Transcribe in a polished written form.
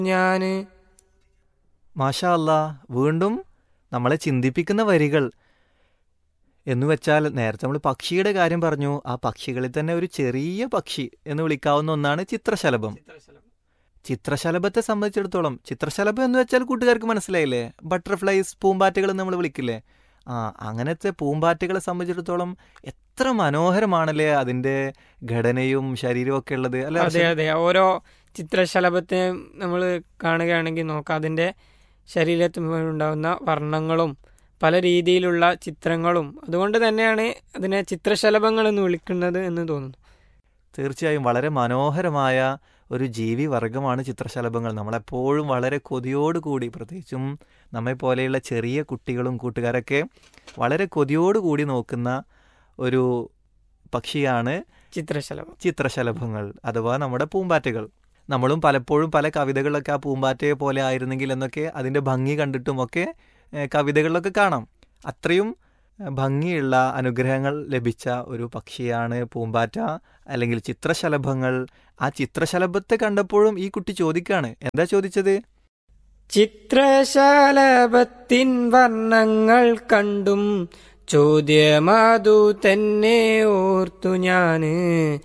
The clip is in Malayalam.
ഞാന്. മാഷാ അല്ലാ, വീണ്ടും നമ്മളെ ചിന്തിപ്പിക്കുന്ന വരികൾ. എന്ന് വെച്ചാൽ നേരത്തെ നമ്മൾ പക്ഷിയുടെ കാര്യം പറഞ്ഞു. ആ പക്ഷികളിൽ തന്നെ ഒരു ചെറിയ പക്ഷി എന്ന് വിളിക്കാവുന്ന ഒന്നാണ് ചിത്രശലഭം. ചിത്രശലഭത്തെ സംബന്ധിച്ചിടത്തോളം, ചിത്രശലഭം എന്ന് വെച്ചാൽ കൂട്ടുകാർക്ക് മനസ്സിലായില്ലേ? ബട്ടർഫ്ലൈസ്, പൂമ്പാറ്റകൾ എന്ന് നമ്മൾ വിളിക്കില്ലേ? ആ, അങ്ങനത്തെ പൂമ്പാറ്റകളെ സംബന്ധിച്ചിടത്തോളം എത്ര മനോഹരമാണല്ലേ അതിൻ്റെ ഘടനയും ശരീരവും ഒക്കെ ഉള്ളത് അല്ലേ അതെ അർഷദ്? അതെ, ഓരോ ചിത്രശലഭത്തെ നമ്മൾ കാണുകയാണെങ്കിൽ നോക്കാം, അതിൻ്റെ ശരീരത്തിൽ ഉണ്ടാകുന്ന വർണ്ണങ്ങളും പല രീതിയിലുള്ള ചിത്രങ്ങളും. അതുകൊണ്ട് തന്നെയാണ് അതിനെ ചിത്രശലഭങ്ങൾ എന്ന് വിളിക്കുന്നത് എന്ന് തോന്നുന്നു. തീർച്ചയായും വളരെ മനോഹരമായ ഒരു ജീവി വർഗമാണ് ചിത്രശലഭങ്ങൾ. നമ്മളെപ്പോഴും വളരെ കൊതിയോടുകൂടി, പ്രത്യേകിച്ചും നമ്മെ പോലെയുള്ള ചെറിയ കുട്ടികളും കൂട്ടുകാരൊക്കെ വളരെ കൊതിയോടുകൂടി നോക്കുന്ന ഒരു പക്ഷിയാണ് ചിത്രശലഭം. ചിത്രശലഭങ്ങൾ അഥവാ നമ്മുടെ പൂമ്പാറ്റകൾ. നമ്മളും പലപ്പോഴും പല കവിതകളിലൊക്കെ ആ പൂമ്പാറ്റയെ പോലെ ആയിരുന്നെങ്കിൽ എന്നൊക്കെ അതിൻ്റെ ഭംഗി കണ്ടിട്ടുമൊക്കെ കവിതകളിലൊക്കെ കാണാം. അത്രയും ഭംഗിയുള്ള അനുഗ്രഹങ്ങൾ ലഭിച്ച ഒരു പക്ഷിയാണ് പൂമ്പാറ്റ അല്ലെങ്കിൽ ചിത്രശലഭങ്ങൾ. ആ ചിത്രശലഭത്തെ കണ്ടപ്പോഴും ഈ കുട്ടി ചോദിക്കാണ്. എന്താ ചോദിച്ചത്? ചിത്രശലഭത്തിൻ വർണ്ണങ്ങൾ കണ്ടും ചോദ്യമതു തന്നെ ഓർത്തു ഞാന്.